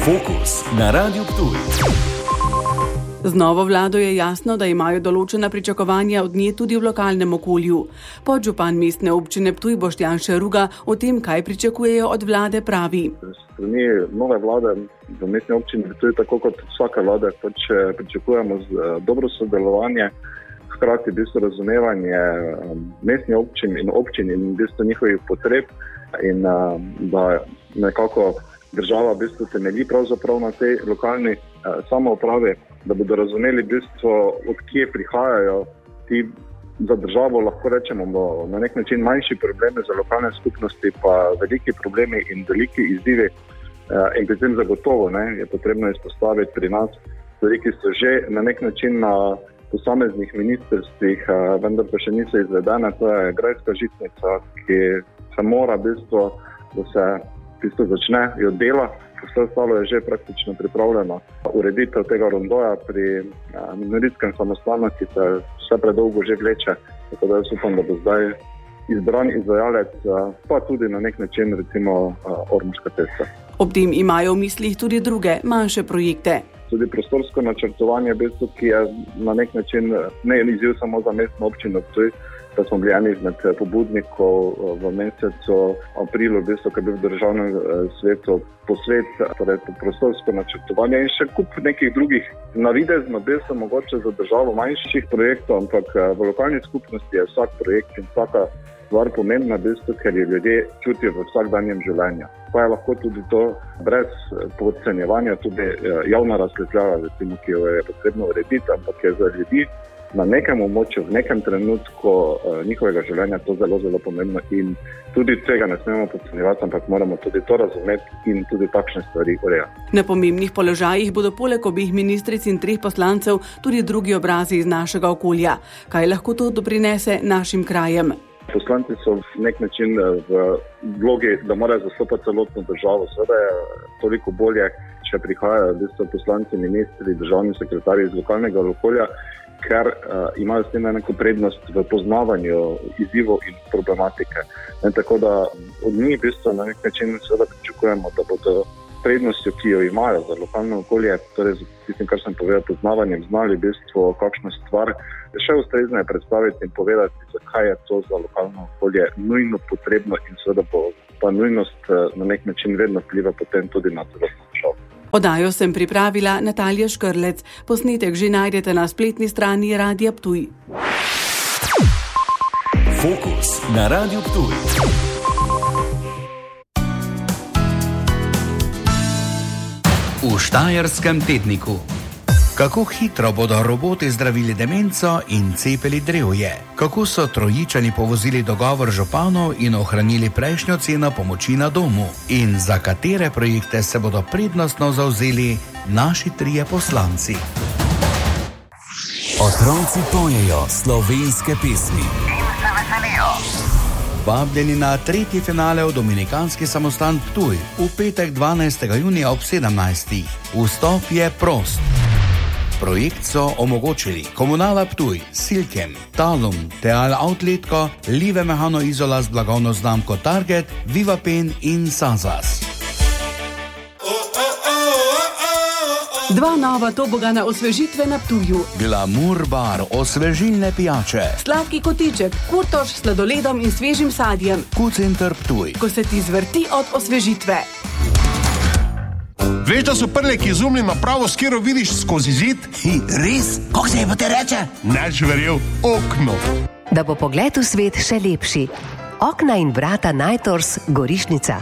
Fokus na Radiu Ptuj. Z novo vlado je jasno, da imajo določena pričakovanja od nje tudi v lokalnem okolju. Podžupan mestne občine Ptuj Boštjan Šeruga o tem, kaj pričakujejo od vlade, pravi. Strani nove vlade v mestni občini Ptuj, tako kot vsake vlade, pričakujemo dobro sodelovanje, hkrati razumevanje mestnih občin in njihovih potreb in da nekako država temelji pravzaprav na tej lokalni samoupravi, da bodo razumeli od kje prihajajo ti za državo, lahko rečemo, na nek način manjši problemi za lokalne skupnosti, pa veliki problemi in veliki izzivi. In pri tem zagotovo je potrebno izpostaviti pri nas stvari, ki so že na nek način na posameznih ministrstvih, vendar pa še niso izvedene. To je grajska žitnica, ki se mora da se začne dela. Vse ostalo je že praktično pripravljeno. Ureditev tega rondoja pri Minoritskem samostanu, ki se vse predolgo že vleče, tako da jaz upam, da bo zdaj izbran izvajalec, pa tudi na nek način recimo Ormoška cesta. Ob tem imajo v mislih tudi druge, manjše projekte. Tudi prostorsko načrtovanje, ki je na nek način ne izziv samo za mestno občino Ptuj, da smo bili eni izmed pobudnikov v mesecu aprilu, ki je bil v državnem svetu posvet, torej prostorsko načrtovanje in še kup nekih drugih navidezno mogoče za državo manjših projektov, ampak v lokalni skupnosti je vsak projekt in vsaka stvar pomembna, ker je ljudje čutijo v vsakdanjem življenju. Pa je lahko tudi to brez podcenjevanja, tudi javna razsvetljava, ki jo je potrebno urediti, ampak je za ljudi na nekem območju, v nekem trenutku njihovega življenja to zelo, zelo pomembno in tudi tega ne smemo podcenjevati, ampak moramo tudi to razumeti in tudi takšne stvari urejati. Na pomembnih položajih bodo poleg obeh ministric in 3 poslancev tudi drugi obrazi iz našega okolja. Kaj lahko to doprinese našim krajem? Poslanci so v nek način v vlogi, da morajo zastopati celotno državo. Seveda je toliko bolje, če prihajajo poslanci, ministri, državni sekretarji iz lokalnega okolja, ker imajo s tem neko prednost v poznavanju izzivov in problematike. Tako da od njih na nek način seveda pričakujemo, da bodo prednostjo, ki jo imajo za lokalno okolje, torej z tistim, kar sem povedal, poznavanjem, znali kakšno stvar še ustrezneje predstaviti in povedati, zakaj je to za lokalno okolje nujno potrebno in seveda bo ta nujnost na nek način vedno vpliva potem tudi na celotno državo. Oddajo sem pripravila Natalija Škrlec. Posnetek že najdete na spletni strani Radia Ptuj. Fokus na Radiu Ptuj. V Štajerskem tedniku. Kako hitro bodo roboti zdravili demenco in cepili drevje? Kako so Trojičani povozili dogovor županov in ohranili prejšnjo ceno pomoči na domu? In za katere projekte se bodo prednostno zavzeli naši 3 poslanci? Otroci pojejo slovenske pesmi in se veselijo. Vabljeni na 3. finale v Dominikanski samostan Ptuj v petek 12. junija ob 17. Vstop je prost. Projekt so omogočili Komunala Ptuj, Silkem, Talum, Teal Outletko, Live Mehano Izola z blagovno znamko Target, Vivapen in Sazas. 2 nova tobogana osvežitve na Ptuju. Glamour bar, osvežilne pijače. Sladki kotiček, kurtoš s sladoledom in svežim sadjem. Q-Center Ptuj. Ko se ti zvrti od osvežitve. Veš, da so prleki izumili napravo, s katero vidiš skozi zid? Res? Kako se je pa te reče? Neč verjel, okno. Da bo pogled v svet še lepši. Okna in vrata Najtors Gorišnica.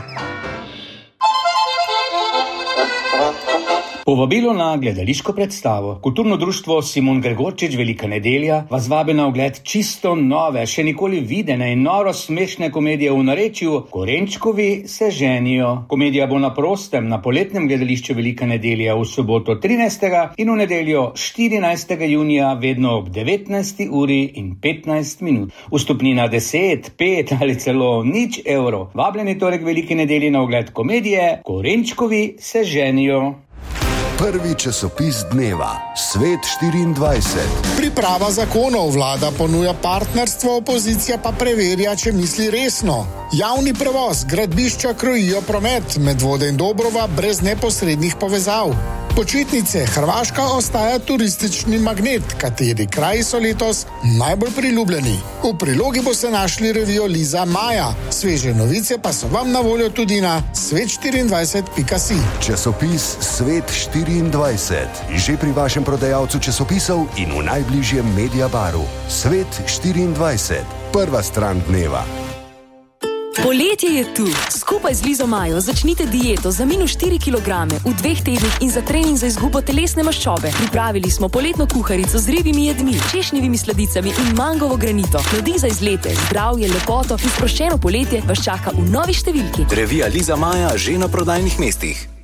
Povabilo na gledališko predstavo. Kulturno društvo Simon Gregorčič Velika nedelja vas vabi na ogled čisto nove, še nikoli videne in noro smešne komedije v narečju Korenčkovi se ženijo. Komedija bo na prostem na poletnem gledališču Velika nedelja v soboto 13. in v nedeljo 14. junija vedno ob 19. uri in 15 minut. Vstopnina 10, 5 ali celo 0 evrov. Vabljeni torej k Veliki nedelji na ogled komedije Korenčkovi se ženijo. Prvi časopis dneva, Svet 24. Priprava zakonov, vlada ponuja partnerstvo, opozicija pa preverja, če misli resno. Javni prevoz, gradbišča krojijo promet, Medvode in Dobrova brez neposrednih povezav. Počitnice, Hrvaška ostaja turistični magnet, kateri kraji so letos najbolj priljubljeni. V prilogi boste našli revijo Liza Maja. Sveže novice pa so vam na voljo tudi na svet24.si. Časopis Svet 24. Že pri vašem prodajalcu časopisov in v najbližjem Mediabaru. Svet 24. Prva stran dneva. Poletje je tu. Skupaj z Lizo Majo začnite dieto za -4 kg v 2 tednih in za trening za izgubo telesne maščobe. Pripravili smo poletno kuharico z ribjimi jedmi, češnjevimi sladicami in mangovo granito. Navdih za izlete, zdravje, lepoto in sproščeno poletje vas čaka v novi številki. Revija Liza Maja že na prodajnih mestih.